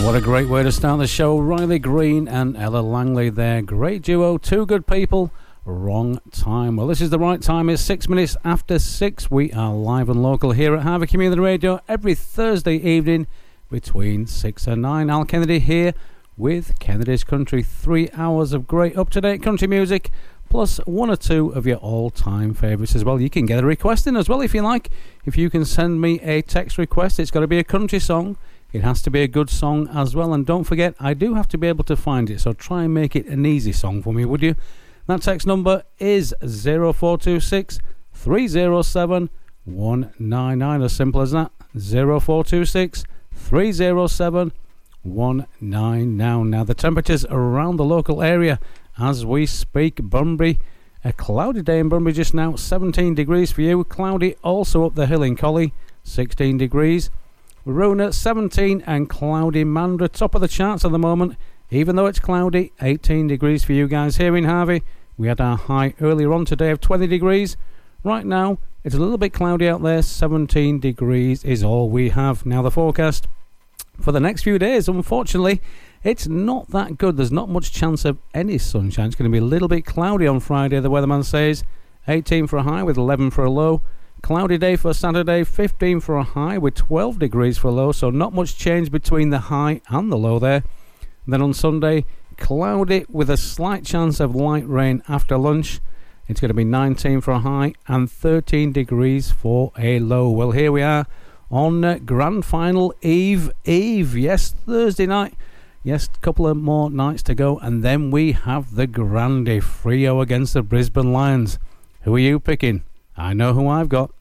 What a great way to start the show. Riley Green and Ella Langley there. Great duo. Two good people. Wrong time. Well, this is the right time. It's 6 minutes after 6. We are live and local here at Harvey Community Radio every Thursday evening between 6 and 9. Al Kennedy here with Kennedy's Country. 3 hours of great up-to-date country music, plus one or two of your all-time favourites as well. You can get a request in as well if you like. If you can send me a text request, it's got to be a country song. It has to be a good song as well. And don't forget, I do have to be able to find it, so try and make it an easy song for me, would you? That text number is 0426 307 199. As simple as that. 0426 307 199. Now the temperatures around the local area as we speak. Bunbury, a cloudy day in Bunbury just now, 17 degrees for you. Cloudy also up the hill in Collie, 16 degrees. Verona 17 and cloudy. Mandra top of the charts at the moment, even though it's cloudy. 18 degrees for you guys here in Harvey. We had our high earlier on today of 20 degrees. Right now it's a little bit cloudy out there. 17 degrees is all we have. Now the forecast for the next few days, unfortunately, it's not that good. There's not much chance of any sunshine. It's going to be a little bit cloudy on Friday, the weatherman says. 18 for a high with 11 for a low. Cloudy day for Saturday, 15 for a high with 12 degrees for a low, so not much change between the high and the low there. And then on Sunday, cloudy with a slight chance of light rain after lunch. It's going to be 19 for a high and 13 degrees for a low. Well, here we are on Grand Final Eve. Yes, Thursday night. Yes, a couple of more nights to go, and then we have the Grande Freo against the Brisbane Lions. Who are you picking? I know who I've got.